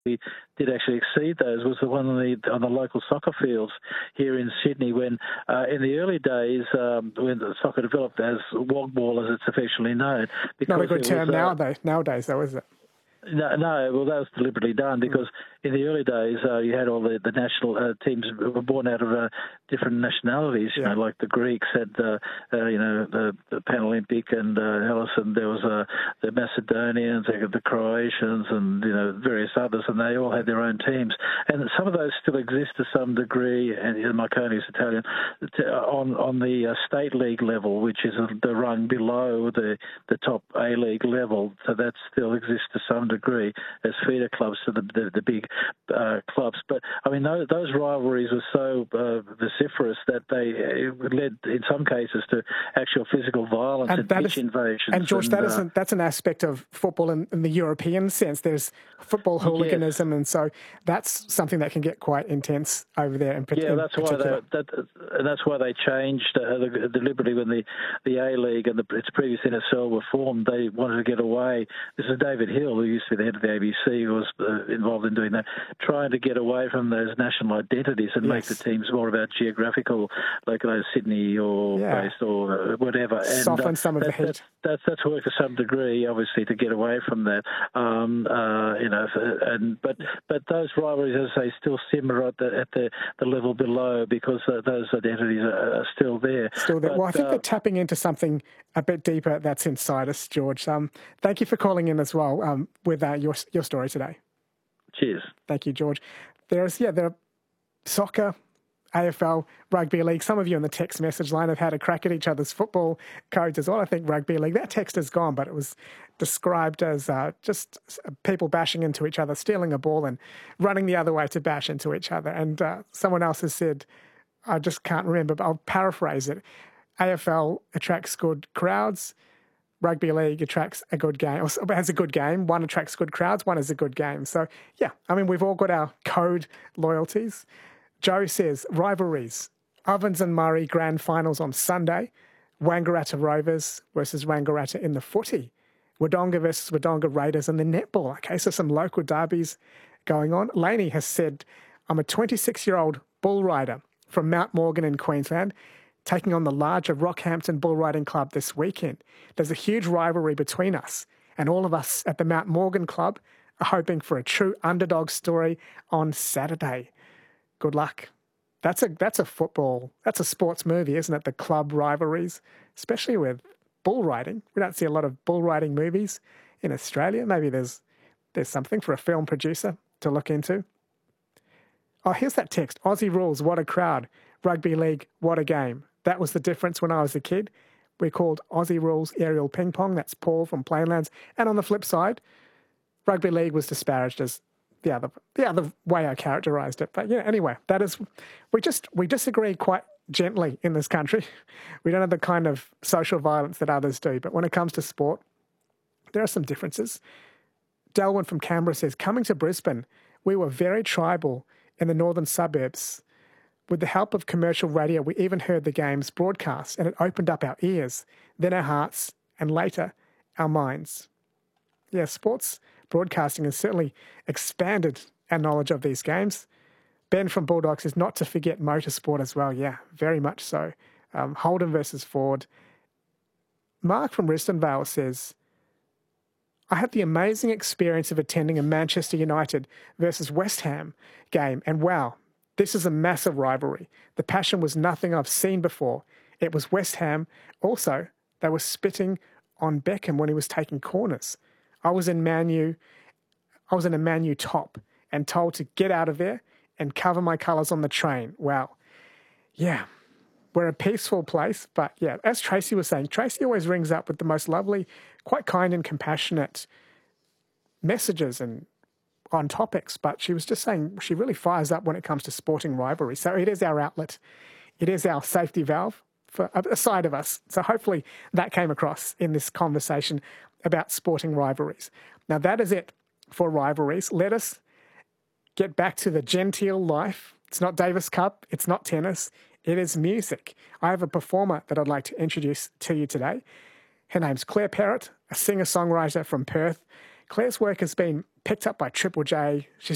we did actually exceed those was the one on the local soccer fields here in Sydney when in the early days when the soccer developed as wog ball as it's affectionately known. Not a good term nowadays though, is it? No, well, that was deliberately done because in the early days you had all the national teams were born out of different nationalities. You know, like the Greeks had the Panolympic and Hellas, and there was the Macedonians, the Croatians, and various others, and they all had their own teams. And some of those still exist to some degree. And Marconi is Italian on the state league level, which is the rung below the top A League level. So that still exists to some degree as feeder clubs to the big clubs. But I mean, those rivalries were so vociferous that they led in some cases to actual physical violence and pitch invasions. And George, that's an aspect of football in the European sense. There's football hooliganism, and so that's something that can get quite intense over there. That's why they changed deliberately when the A League and its previous NSL were formed. They wanted to get away. This is David Hill, who used to be the head of the ABC, who was involved in doing that, trying to get away from those national identities and make the teams more about geographical, like Sydney or based or whatever. And soften some of the heat. That's worked to some degree, obviously, to get away from that. But those rivalries, as I say, still simmer at the level below because those identities are still there. Well, I think they're tapping into something a bit deeper that's inside us, George. Thank you for calling in as well with your story today. Cheers. Thank you, George. There are soccer, AFL, rugby league. Some of you on the text message line have had a crack at each other's football codes as well. I think rugby league, that text is gone, but it was described as just people bashing into each other, stealing a ball and running the other way to bash into each other. And someone else has said, I just can't remember, but I'll paraphrase it. AFL attracts good crowds. Rugby league attracts a good game, or has a good game. One attracts good crowds, one is a good game. So, we've all got our code loyalties. Joe says, rivalries. Ovens and Murray grand finals on Sunday. Wangaratta Rovers versus Wangaratta in the footy. Wodonga versus Wodonga Raiders in the netball. Okay, so some local derbies going on. Laney has said, I'm a 26-year-old bull rider from Mount Morgan in Queensland, taking on the larger Rockhampton Bull Riding Club this weekend. There's a huge rivalry between us, and all of us at the Mount Morgan Club are hoping for a true underdog story on Saturday. Good luck. That's a sports movie, isn't it? The club rivalries, especially with bull riding. We don't see a lot of bull riding movies in Australia. Maybe there's something for a film producer to look into. Oh, here's that text. Aussie rules, what a crowd. Rugby league, what a game. That was the difference when I was a kid. We called Aussie rules aerial ping pong. That's Paul from Plainlands. And on the flip side, rugby league was disparaged as the other way I characterised it. But anyway, that is, we disagree quite gently in this country. We don't have the kind of social violence that others do. But when it comes to sport, there are some differences. Delwyn from Canberra says, coming to Brisbane, we were very tribal in the northern suburbs. With the help of commercial radio, we even heard the games broadcast, and it opened up our ears, then our hearts, and later our minds. Yeah, sports broadcasting has certainly expanded our knowledge of these games. Ben from Bulldogs is not to forget motorsport as well. Yeah, very much so. Holden versus Ford. Mark from Risdon Vale says, I had the amazing experience of attending a Manchester United versus West Ham game, and wow, this is a massive rivalry. The passion was nothing I've seen before. It was West Ham. Also, they were spitting on Beckham when he was taking corners. I was in a Man U top and told to get out of there and cover my colours on the train. Wow. Yeah, we're a peaceful place, but yeah, as Tracy was saying, Tracy always rings up with the most lovely, quite kind and compassionate messages and on topics, but she was just saying she really fires up when it comes to sporting rivalry. So it is our outlet. It is our safety valve for a side of us. So hopefully that came across in this conversation about sporting rivalries. Now that is it for rivalries. Let us get back to the genteel life. It's not Davis Cup. It's not tennis. It is music. I have a performer that I'd like to introduce to you today. Her name's Claire Perrott, a singer-songwriter from Perth. Claire's work has been picked up by Triple J. She's